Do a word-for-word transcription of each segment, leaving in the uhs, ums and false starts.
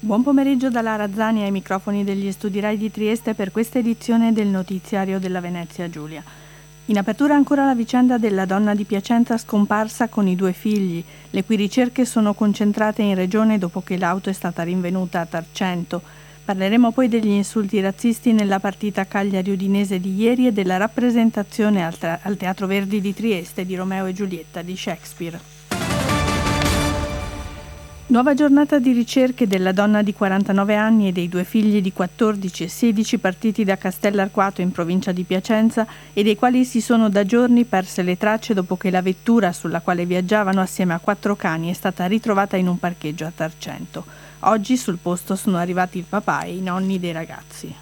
Buon pomeriggio da Lara Zani ai microfoni degli studi Rai di Trieste per questa edizione del notiziario della Venezia Giulia. In apertura ancora la vicenda della donna di Piacenza scomparsa con i due figli, le cui ricerche sono concentrate in regione dopo che l'auto è stata rinvenuta a Tarcento. Parleremo poi degli insulti razzisti nella partita Cagliari-Udinese di ieri e della rappresentazione al, tra- al Teatro Verdi di Trieste di Romeo e Giulietta di Shakespeare. Nuova giornata di ricerche della donna di quarantanove anni e dei due figli di quattordici e sedici partiti da Castellarquato in provincia di Piacenza e dei quali si sono da giorni perse le tracce dopo che la vettura sulla quale viaggiavano assieme a quattro cani è stata ritrovata in un parcheggio a Tarcento. Oggi sul posto sono arrivati il papà e i nonni dei ragazzi.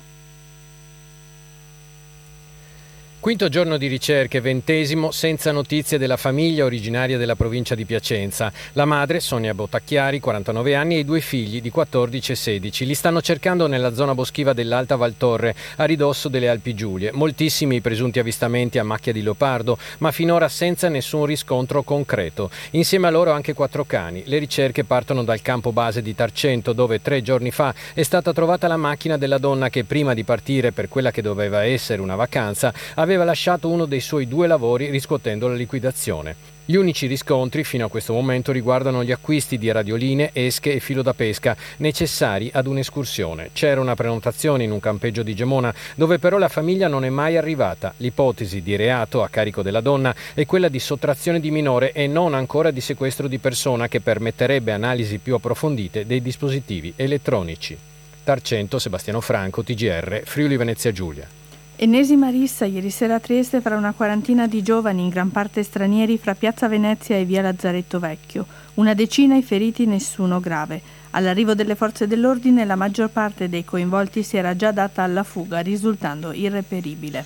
Quinto giorno di ricerche, ventesimo, senza notizie della famiglia originaria della provincia di Piacenza. La madre, Sonia Bottacchiari, quarantanove anni, e i due figli di quattordici e sedici. Li stanno cercando nella zona boschiva dell'Alta Valtorre, a ridosso delle Alpi Giulie. Moltissimi i presunti avvistamenti a macchia di leopardo, ma finora senza nessun riscontro concreto. Insieme a loro anche quattro cani. Le ricerche partono dal campo base di Tarcento, dove tre giorni fa è stata trovata la macchina della donna che prima di partire per quella che doveva essere una vacanza aveva lasciato uno dei suoi due lavori riscuotendo la liquidazione. Gli unici riscontri fino a questo momento riguardano gli acquisti di radioline, esche e filo da pesca necessari ad un'escursione. C'era una prenotazione in un campeggio di Gemona dove però la famiglia non è mai arrivata. L'ipotesi di reato a carico della donna è quella di sottrazione di minore e non ancora di sequestro di persona, che permetterebbe analisi più approfondite dei dispositivi elettronici. Tarcento, Sebastiano Franco, T G R, Friuli Venezia Giulia. Ennesima rissa ieri sera a Trieste fra una quarantina di giovani, in gran parte stranieri, fra Piazza Venezia e via Lazzaretto Vecchio. Una decina i feriti, nessuno grave. All'arrivo delle forze dell'ordine la maggior parte dei coinvolti si era già data alla fuga, risultando irreperibile.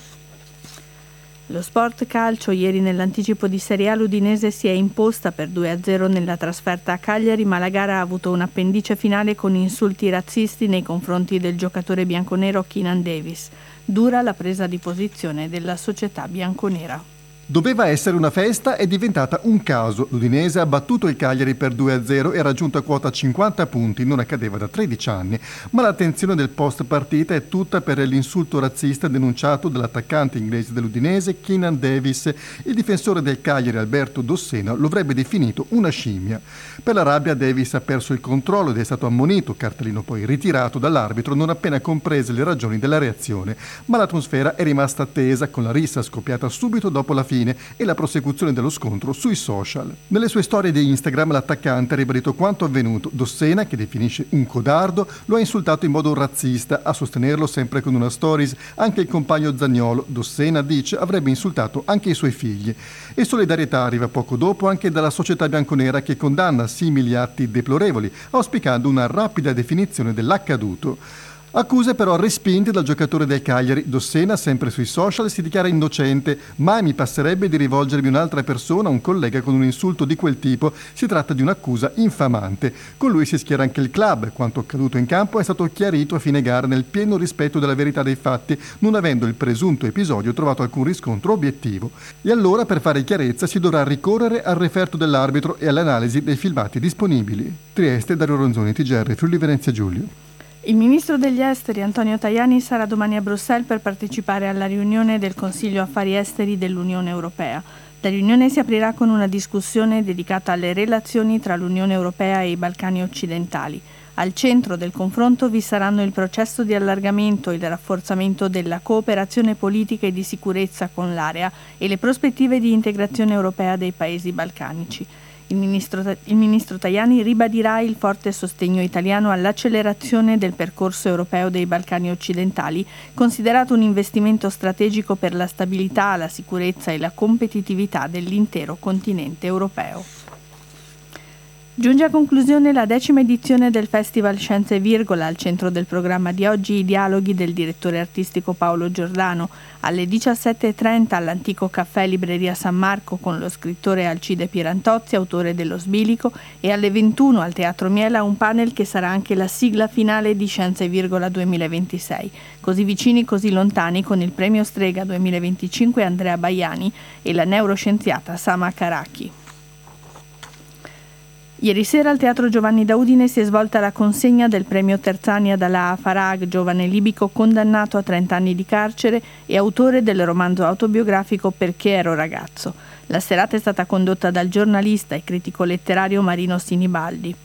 Lo sport calcio, ieri nell'anticipo di Serie A l'Udinese si è imposta per due a zero nella trasferta a Cagliari, ma la gara ha avuto un appendice finale con insulti razzisti nei confronti del giocatore bianconero Keenan Davis. Dura la presa di posizione della società bianconera. Doveva essere una festa, è diventata un caso. L'Udinese ha battuto il Cagliari per due a zero e ha raggiunto a quota cinquanta punti, non accadeva da tredici anni, ma l'attenzione del post partita è tutta per l'insulto razzista denunciato dall'attaccante inglese dell'Udinese Keenan Davis. Il difensore del Cagliari Alberto Dossena lo avrebbe definito una scimmia. Per la rabbia Davis ha perso il controllo ed è stato ammonito, cartellino poi ritirato dall'arbitro non appena comprese le ragioni della reazione, ma l'atmosfera è rimasta tesa con la rissa scoppiata subito dopo la fine e la prosecuzione dello scontro sui social. Nelle sue storie di Instagram l'attaccante ha ribadito quanto avvenuto. Dossena, che definisce un codardo, lo ha insultato in modo razzista. A sostenerlo, sempre con una stories, anche il compagno Zaniolo. Dossena, dice, avrebbe insultato anche i suoi figli. E solidarietà arriva poco dopo anche dalla società bianconera, che condanna simili atti deplorevoli, auspicando una rapida definizione dell'accaduto. Accuse però respinte dal giocatore del Cagliari. Dossena, sempre sui social, si dichiara innocente. Mai mi passerebbe di rivolgermi a un'altra persona, un collega, con un insulto di quel tipo. Si tratta di un'accusa infamante. Con lui si schiera anche il club. Quanto accaduto in campo è stato chiarito a fine gara nel pieno rispetto della verità dei fatti, non avendo il presunto episodio trovato alcun riscontro obiettivo. E allora, per fare chiarezza, si dovrà ricorrere al referto dell'arbitro e all'analisi dei filmati disponibili. Trieste, Dario Ronzoni, T G R, Friuli Venezia Giulia. Il ministro degli esteri Antonio Tajani sarà domani a Bruxelles per partecipare alla riunione del Consiglio Affari Esteri dell'Unione Europea. La riunione si aprirà con una discussione dedicata alle relazioni tra l'Unione Europea e i Balcani occidentali. Al centro del confronto vi saranno il processo di allargamento, il rafforzamento della cooperazione politica e di sicurezza con l'area e le prospettive di integrazione europea dei paesi balcanici. Il ministro, il ministro Tajani ribadirà il forte sostegno italiano all'accelerazione del percorso europeo dei Balcani occidentali, considerato un investimento strategico per la stabilità, la sicurezza e la competitività dell'intero continente europeo. Giunge a conclusione la decima edizione del Festival Scienze Virgola. Al centro del programma di oggi i dialoghi del direttore artistico Paolo Giordano. Alle diciassette e trenta all'antico caffè Libreria San Marco con lo scrittore Alcide Pierantozzi, autore dello Sbilico, e alle ventuno al Teatro Miela un panel che sarà anche la sigla finale di Scienze Virgola duemilaventisei. Così vicini, così lontani, con il premio Strega duemilaventicinque Andrea Baiani e la neuroscienziata Sama Karaki. Ieri sera al Teatro Giovanni da Udine si è svolta la consegna del premio Terzani ad Alaa Farag, giovane libico condannato a trenta anni di carcere e autore del romanzo autobiografico Perché ero ragazzo. La serata è stata condotta dal giornalista e critico letterario Marino Sinibaldi.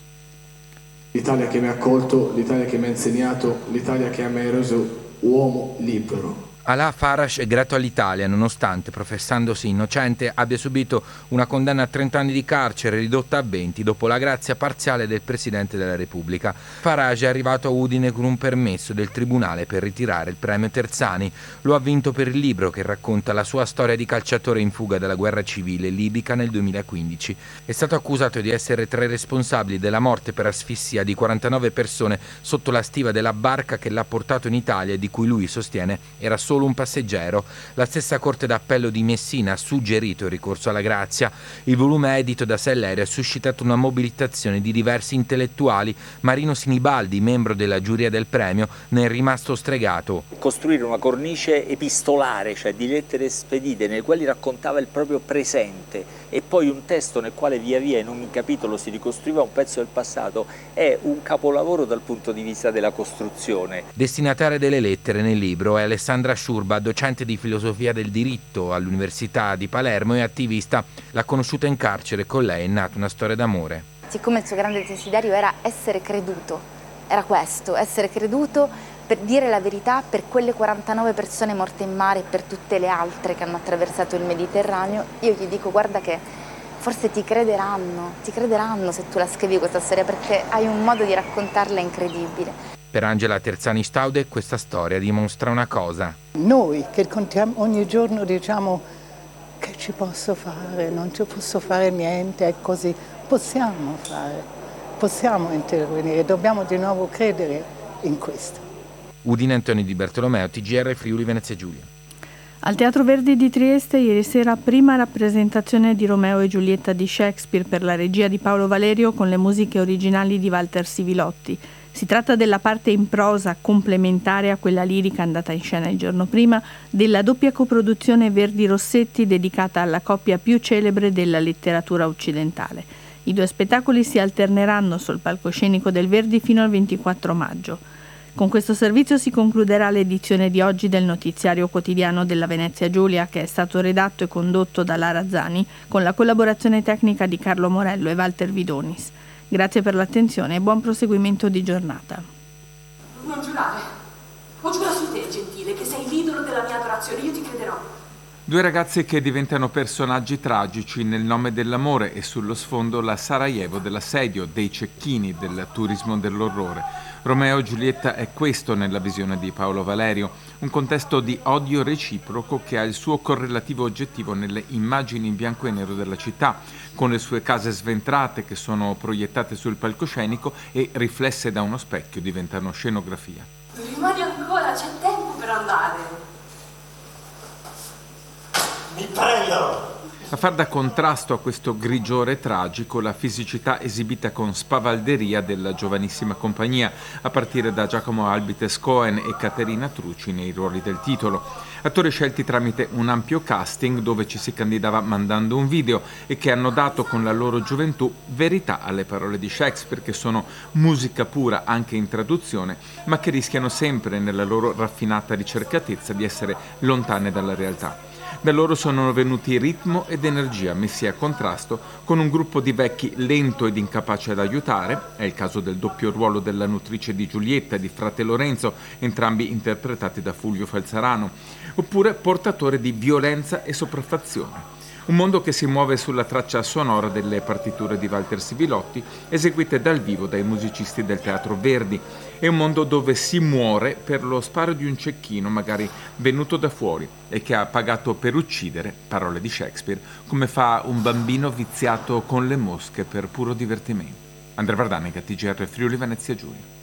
L'Italia che mi ha accolto, l'Italia che mi ha insegnato, l'Italia che mi ha reso uomo libero. Alaa Farag è grato all'Italia nonostante, professandosi innocente, abbia subito una condanna a trenta anni di carcere ridotta a venti dopo la grazia parziale del Presidente della Repubblica. Farag è arrivato a Udine con un permesso del Tribunale per ritirare il premio Terzani. Lo ha vinto per il libro che racconta la sua storia di calciatore in fuga dalla guerra civile libica nel duemilaquindici. È stato accusato di essere tra i responsabili della morte per asfissia di quarantanove persone sotto la stiva della barca che l'ha portato in Italia e di cui lui sostiene era solo un passeggero. La stessa Corte d'Appello di Messina ha suggerito il ricorso alla grazia. Il volume edito da Sellerio ha suscitato una mobilitazione di diversi intellettuali. Marino Sinibaldi, membro della giuria del premio, ne è rimasto stregato. Costruire una cornice epistolare, cioè di lettere spedite, nelle quali raccontava il proprio presente, e poi un testo nel quale via via in ogni capitolo si ricostruiva un pezzo del passato, è un capolavoro dal punto di vista della costruzione. Destinataria delle lettere nel libro è Alessandra Sciurba, docente di filosofia del diritto all'Università di Palermo e attivista. L'ha conosciuta in carcere, con lei è nata una storia d'amore. Siccome il suo grande desiderio era essere creduto, era questo, essere creduto per dire la verità per quelle quarantanove persone morte in mare e per tutte le altre che hanno attraversato il Mediterraneo, io gli dico: guarda che forse ti crederanno, ti crederanno se tu la scrivi questa storia, perché hai un modo di raccontarla incredibile. Per Angela Terzani Staude questa storia dimostra una cosa. Noi che contiamo ogni giorno diciamo: che ci posso fare, non ci posso fare niente, è così. Possiamo fare, possiamo intervenire, dobbiamo di nuovo credere in questo. Udine, Antonio Di Bertolomeo, T G R Friuli Venezia Giulia. Al Teatro Verdi di Trieste ieri sera prima rappresentazione di Romeo e Giulietta di Shakespeare per la regia di Paolo Valerio con le musiche originali di Walter Sivilotti. Si tratta della parte in prosa complementare a quella lirica andata in scena il giorno prima della doppia coproduzione Verdi-Rossetti dedicata alla coppia più celebre della letteratura occidentale. I due spettacoli si alterneranno sul palcoscenico del Verdi fino al ventiquattro maggio. Con questo servizio si concluderà l'edizione di oggi del notiziario quotidiano della Venezia Giulia, che è stato redatto e condotto da Lara Zani con la collaborazione tecnica di Carlo Morello e Walter Vidonis. Grazie per l'attenzione e buon proseguimento di giornata. Non giurare. Ho giurato su te, gentile, che sei l'idolo della mia adorazione. Io ti crederò. Due ragazzi che diventano personaggi tragici nel nome dell'amore e sullo sfondo la Sarajevo dell'assedio, dei cecchini, del turismo dell'orrore. Romeo e Giulietta è questo nella visione di Paolo Valerio, un contesto di odio reciproco che ha il suo correlativo oggettivo nelle immagini in bianco e nero della città, con le sue case sventrate che sono proiettate sul palcoscenico e riflesse da uno specchio diventano scenografia. Rimani ancora, c'è tempo per andare. Mi prendono! A far da contrasto a questo grigiore tragico la fisicità esibita con spavalderia della giovanissima compagnia, a partire da Giacomo Albites Cohen e Caterina Trucci nei ruoli del titolo. Attori scelti tramite un ampio casting dove ci si candidava mandando un video e che hanno dato con la loro gioventù verità alle parole di Shakespeare, che sono musica pura anche in traduzione, ma che rischiano sempre nella loro raffinata ricercatezza di essere lontane dalla realtà. Da loro sono venuti ritmo ed energia messi a contrasto con un gruppo di vecchi lento ed incapace ad aiutare, è il caso del doppio ruolo della nutrice di Giulietta e di frate Lorenzo, entrambi interpretati da Fulvio Falzarano, oppure portatore di violenza e sopraffazione. Un mondo che si muove sulla traccia sonora delle partiture di Walter Sivilotti, eseguite dal vivo dai musicisti del Teatro Verdi. È un mondo dove si muore per lo sparo di un cecchino, magari venuto da fuori, e che ha pagato per uccidere, parole di Shakespeare, come fa un bambino viziato con le mosche per puro divertimento. Andrea Vardanica, T G R Friuli Venezia Giulia.